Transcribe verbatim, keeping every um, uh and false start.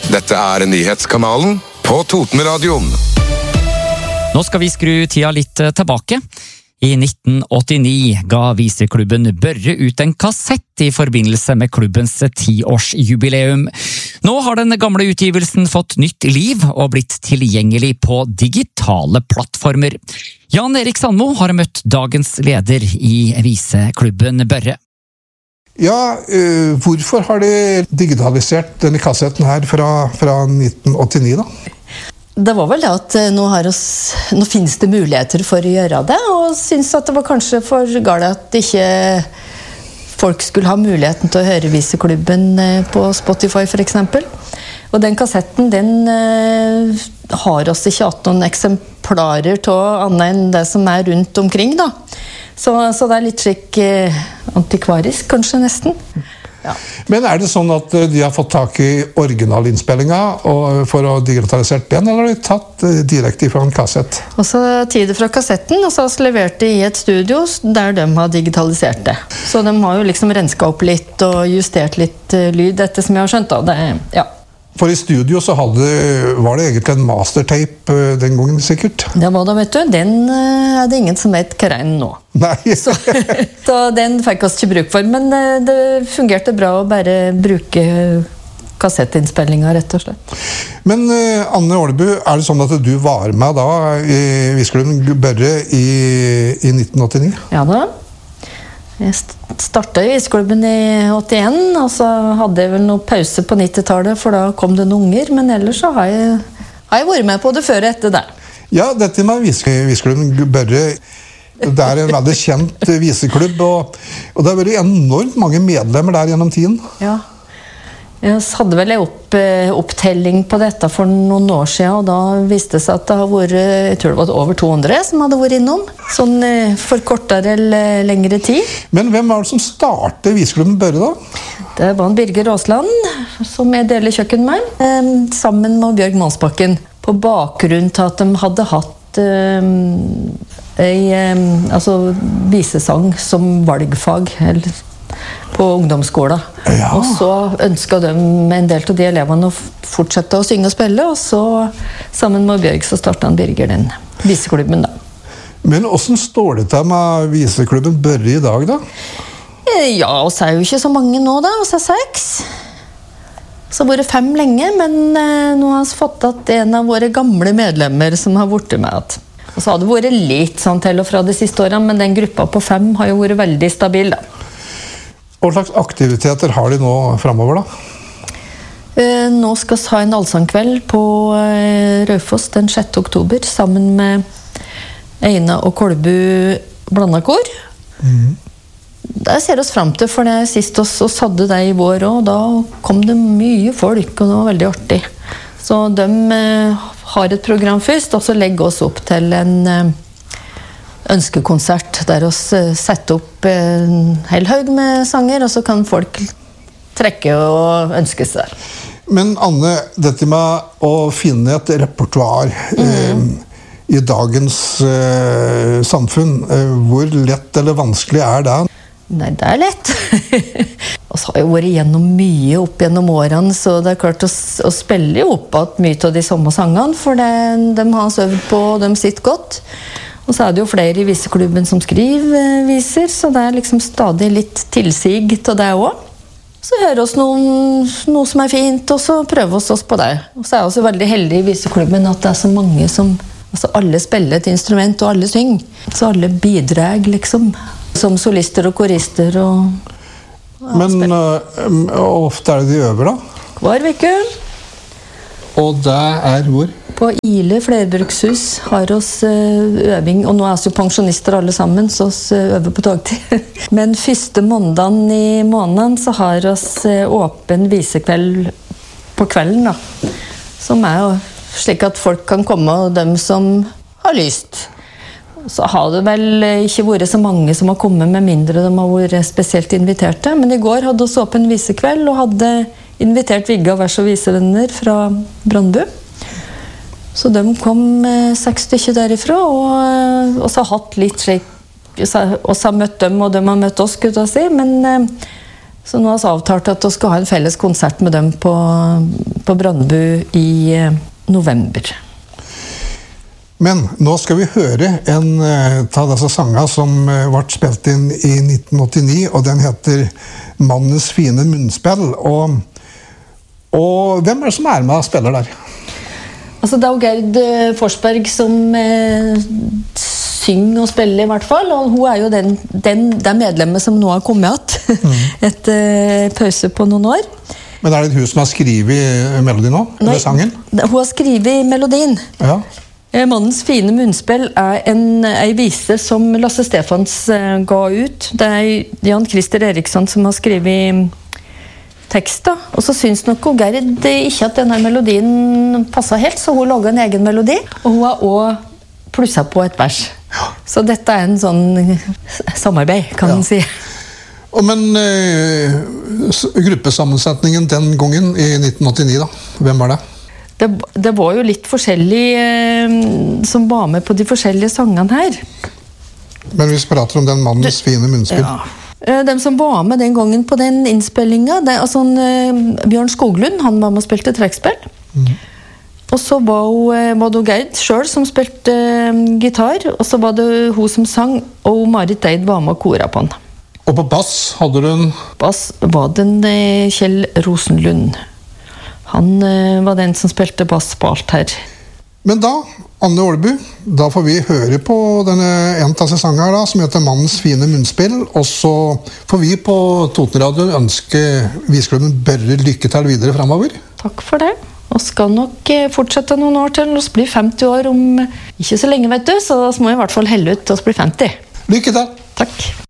Dette er nyhetskanalen på Totenradioen. Nå skal vi skru tida litt tilbake. I nitten åttini ga viseklubben Børre ut en kassett i forbindelse med klubbens tiårsjubileum. Nå har den gamle utgivelsen fått nytt liv og blitt tilgjengelig på digitale plattformer. Jan Erik Sandmo har møtt dagens leder i viseklubben Børre. Ja, uh, hvorfor har de digitalisert denne kassetten her fra, fra nitten åttini da? Det var vel det at nå, har oss, nå finnes det muligheter for å gjøre det, og synes at det var kanskje for galt at ikke folk skulle ha muligheten til å høre viseklubben på Spotify for eksempel. Og den kassetten, den uh, har oss ikke hatt noen eksemplarer til annet enn det som er rundt omkring da. Så, så det er litt slik uh, antikvarisk kanskje nesten. Ja. Men er det sånn at de har fått tak i originalinnspillinga for å digitalisere den, eller har de tatt direkte fra en kassett? Og så tider fra kassetten, og så har de levert det i et studio der de har digitalisert det. Så de har jo liksom renska opp litt og justert litt lyd, dette som jeg har skjønt da. Det, ja. For i studio så hadde, var det egentlig en mastertape den gangen sikkert? Det var det, vet du. Den er det ingen som vet hva er nå. Nei. så, så den fikk oss ikke bruk for, men det fungerte bra å bare bruke kassettinnspillinga, rett og slett. Men Anne Ålebu, er det sånn at du var med da i viseklubben Børre i, i nitten åttini? Ja da. Jeg startet i viseklubben i åttien, og så hadde jeg vel noen pause på nittitallet, for da kom det noen unger, men ellers så har jeg, har jeg vært med på det før og etter det. Ja, dette med viseklubben Børre, det er en veldig kjent viseklubb, og, og det har vært enormt mange medlemmer der gjennom tiden. Ja, jeg hadde vel en opp, opptelling på dette for noen år siden, og da viste det seg at det har vært, jeg tror det var over to hundre som hadde vært innom, sånn for kortere eller lengre tid. Men hvem var det som startet viseklubben Børre da? Det var en Birger Aasland, som jeg deler kjøkken med, sammen med Bjørg Mansbakken, på bakgrunn til at de hadde hatt um, en um, altså, visesang som valgfag, eller på ungdomsskolen. Ja. Og så ønsket de en del av de elevene å fortsette å synge og spille, og så sammen med Bjørg så startet han Birger den viseklubben da. Men hvordan står det til med viseklubben Børre i dag da? Ja, oss er jo ikke så mange nå da, oss er seks. Så har det vært fem lenge, men eh, nå har vi fått at en av våre gamle medlemmer som har vært med. Og så har det vært litt sånn til og fra de siste årene, men den gruppa på fem har jo vært veldig stabil da. Hva slags aktiviteter har de nå fremover da? Uh, nå skal vi ha en allsangkveld på uh, Raufoss den sjette oktober, sammen med Eina og Kolbu Blandakor. Mm. Det ser oss frem til, for det sist oss, oss hadde det i vår, og da kom det mye folk, og det var veldig artig. Så de uh, har et program først, og så legger oss opp til en uh, ønskekonsert, der oss uh, setter opp en hel haug med sanger, og så kan folk trekke og ønske seg. Men Anne, dette med å finne et repertoar mm. eh, i dagens eh, samfunn, eh, hvor lett eller vanskelig er det? Nei, det er lett. Og så har jeg vært gjennom mye opp gjennom årene, så det er klart å, å spille opp at mye av de samme sangene, for det, de har øvd på, og de sitter godt. Og så er det jo flere i viseklubben som skriver viser, så det er liksom stadig litt tilsig til det også. Så hører oss noen, noe som er fint, og så prøver oss oss på det. Og så er jeg også veldig heldig i viseklubben at det er så mange som, altså alle spiller et instrument, og alle synger. Så alle bidrar liksom, som solister og korister. Og, og Men uh, ofte er det de øver da? Hver veke. Og det er hvor? På Ile flerbrukshus har oss øving, og nå er vi jo pensjonister alle sammen, så vi øver på dagtid. Men første måneden i måneden så har oss åpen visekveld på kvelden da, som er jo slik at folk kan komme, og dem som har lyst. Så har det vel ikke vært så mange som har kommet, med mindre de har vært spesielt inviterte. Men i går hadde vi åpen visekveld, og hadde invitert Vigga Vers og visevenner fra Brandbu. Så de kom seks stykker derifra, og, og så har hatt litt slik, og så har møtt dem, og de har møtt oss, skulle jeg si, men Så nå har vi avtalt at vi skal ha en felles konsert med dem på, på Brandbu i eh, november. Men nå skal vi høre en uh, av disse sangene som uh, ble spilt inn i nitten åttini, og den heter Mannens fine munnspill. Og, og hvem er det som er med og spiller der? Altså, det er jo Gerd Forsberg som eh, synger og spiller i hvert fall, og hun er jo den, den, den medlemmet som nå har kommet igjen mm. etter eh, pause på noen år. Men er det hun som har skrevet melodien nå? Nei, eller sangen? Hun har skrevet melodien. Ja. Mannens fine munnspill er en, en vise som Lasse Stefans uh, ga ut. Det er Jan Christer Eriksson som har skrevet tekst, da. Og så syns nok hun Gerd ikke at denne melodien passet helt, så hun laget en egen melodi, og hun har også plusset på et vers. Ja. Så dette er en sånn samarbeid, kan man ja. si. Og men uh, gruppesammensetningen den gangen i nitten åttini, da? Hvem var det? Det, det var jo litt forskjellig eh, som var med på de forskjellige sangene her. Men hvis vi prater om den mannens det, fine munnspill. Ja. Eh, de som var med den gangen på den innspillingen, det, altså, eh, Bjørn Skoglund, han var med og spilte trekkspill. Mm. Og så var, hun, var det Gerd selv som spilte eh, gitar, og så var det hun som sang, og Marit Eid var med og kora på den. Og på bass hadde du en... Bass var den eh, Kjell Rosenlund. Han uh, var den som spilte bass på alt her. Men da, Anne Ålbu, da får vi høre på denne en av sesongene her da, som heter Mannens fine munnspill, og så får vi på Totenradio ønske Viseklubben Børre lykke til videre fremover. Takk for det. Og skal nok fortsette noen år til, og bli femti år om ikke så lenge, vet du, så må jeg i hvert fall helle ut til å bli femti. Lykke til! Takk.